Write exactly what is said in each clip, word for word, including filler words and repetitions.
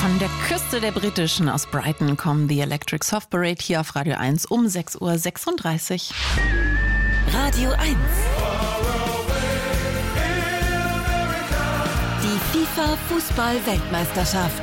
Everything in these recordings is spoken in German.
Von der Küste der Britischen aus Brighton kommen The Electric Soft Parade hier auf Radio eins um sechs Uhr sechsunddreißig. Radio eins. Die FIFA-Fußball-Weltmeisterschaft.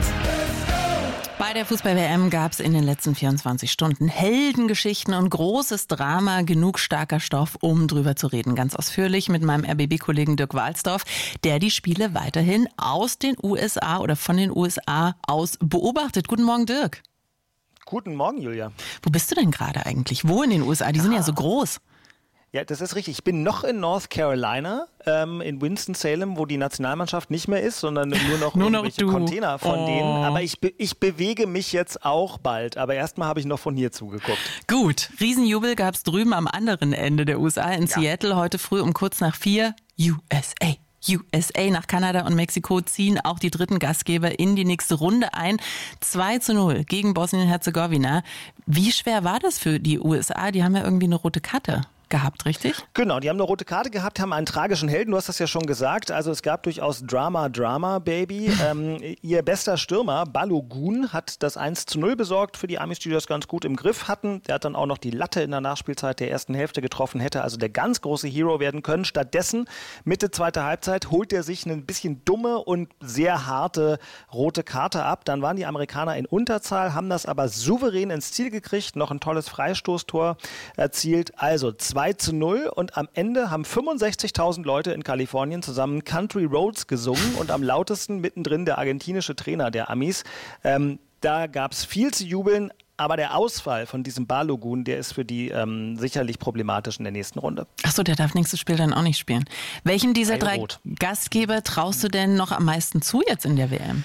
Bei der Fußball-W M gab es in den letzten vierundzwanzig Stunden Heldengeschichten und großes Drama, genug starker Stoff, um drüber zu reden. Ganz ausführlich mit meinem R B B-Kollegen Dirk Walsdorf, der die Spiele weiterhin aus den U S A oder von den U S A aus beobachtet. Guten Morgen, Dirk. Guten Morgen, Julia. Wo bist du denn gerade eigentlich? Wo in den U S A? Die sind ja so groß. Ja, das ist richtig. Ich bin noch in North Carolina, ähm, in Winston-Salem, wo die Nationalmannschaft nicht mehr ist, sondern nur noch nur irgendwelche noch Container von oh. denen. Aber ich, be- ich bewege mich jetzt auch bald. Aber erstmal habe ich noch von hier zugeguckt. Gut, Riesenjubel gab es drüben am anderen Ende der U S A in ja. Seattle heute früh um kurz nach vier. U S A. U S A nach Kanada und Mexiko ziehen auch die dritten Gastgeber in die nächste Runde ein. zwei zu null gegen Bosnien-Herzegowina. Wie schwer war das für die U S A? Die haben ja irgendwie eine rote Karte gehabt, richtig? Genau, die haben eine rote Karte gehabt, haben einen tragischen Helden, du hast das ja schon gesagt. Also es gab durchaus Drama, Drama, Baby. ähm, ihr bester Stürmer, Balogun, hat das eins zu null besorgt für die Amis, die das ganz gut im Griff hatten. Der hat dann auch noch die Latte in der Nachspielzeit der ersten Hälfte getroffen, hätte also der ganz große Hero werden können. Stattdessen, Mitte zweiter Halbzeit, holt er sich eine bisschen dumme und sehr harte rote Karte ab. Dann waren die Amerikaner in Unterzahl, haben das aber souverän ins Ziel gekriegt, noch ein tolles Freistoßtor erzielt. Also zwei zu null und am Ende haben fünfundsechzigtausend Leute in Kalifornien zusammen Country Roads gesungen und am lautesten mittendrin der argentinische Trainer der Amis. Ähm, da gab es viel zu jubeln, aber der Ausfall von diesem Balogun, der ist für die ähm, sicherlich problematisch in der nächsten Runde. Achso, der darf nächstes Spiel dann auch nicht spielen. Welchem dieser drei Rot. Gastgeber traust du denn noch am meisten zu jetzt in der W M?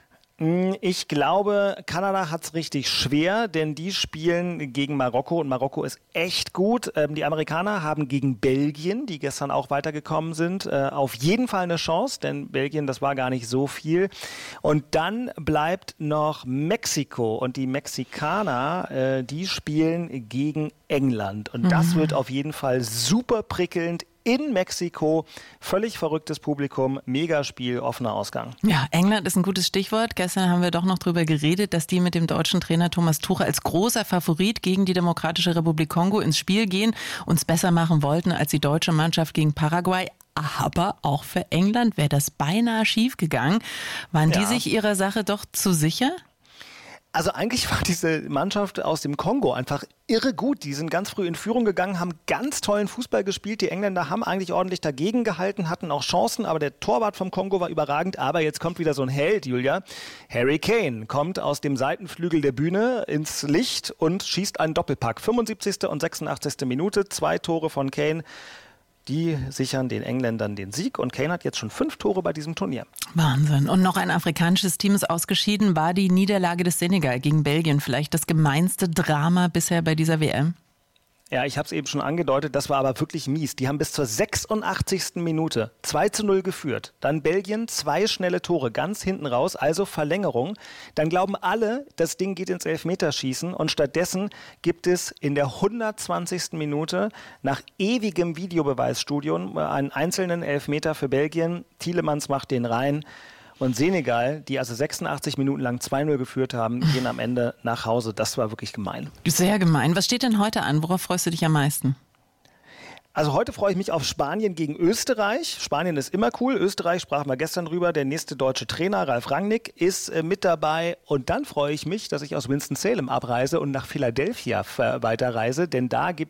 Ich glaube, Kanada hat es richtig schwer, denn die spielen gegen Marokko und Marokko ist echt gut. Ähm, die Amerikaner haben gegen Belgien, die gestern auch weitergekommen sind, äh, auf jeden Fall eine Chance, denn Belgien, das war gar nicht so viel. Und dann bleibt noch Mexiko und die Mexikaner, äh, die spielen gegen England. Und das mhm. wird auf jeden Fall super prickelnd. In Mexiko, völlig verrücktes Publikum, Megaspiel, offener Ausgang. Ja, England ist ein gutes Stichwort. Gestern haben wir doch noch drüber geredet, dass die mit dem deutschen Trainer Thomas Tuchel als großer Favorit gegen die Demokratische Republik Kongo ins Spiel gehen, uns besser machen wollten als die deutsche Mannschaft gegen Paraguay. Aber auch für England wäre das beinahe schief gegangen. Waren ja. die sich ihrer Sache doch zu sicher? Also eigentlich war diese Mannschaft aus dem Kongo einfach irre gut. Die sind ganz früh in Führung gegangen, haben ganz tollen Fußball gespielt. Die Engländer haben eigentlich ordentlich dagegen gehalten, hatten auch Chancen, aber der Torwart vom Kongo war überragend. Aber jetzt kommt wieder so ein Held, Julia. Harry Kane kommt aus dem Seitenflügel der Bühne ins Licht und schießt einen Doppelpack. fünfundsiebzigste und sechsundachtzigste Minute, zwei Tore von Kane. Die sichern den Engländern den Sieg und Kane hat jetzt schon fünf Tore bei diesem Turnier. Wahnsinn. Und noch ein afrikanisches Team ist ausgeschieden, war die Niederlage des Senegal gegen Belgien. Vielleicht das gemeinste Drama bisher bei dieser W M? Ja, ich habe es eben schon angedeutet, das war aber wirklich mies. Die haben bis zur sechsundachtzigsten Minute zwei zu null geführt. Dann Belgien, zwei schnelle Tore ganz hinten raus, also Verlängerung. Dann glauben alle, das Ding geht ins Elfmeterschießen und stattdessen gibt es in der hundertzwanzigsten Minute nach ewigem Videobeweisstudium einen einzelnen Elfmeter für Belgien. Tielemans macht den rein. Und Senegal, die also sechsundachtzig Minuten lang zwei null geführt haben, gehen am Ende nach Hause. Das war wirklich gemein. Sehr gemein. Was steht denn heute an? Worauf freust du dich am meisten? Also heute freue ich mich auf Spanien gegen Österreich. Spanien ist immer cool. Österreich, sprachen wir gestern drüber. Der nächste deutsche Trainer, Ralf Rangnick, ist äh, mit dabei. Und dann freue ich mich, dass ich aus Winston-Salem abreise und nach Philadelphia weiterreise. Denn da gibt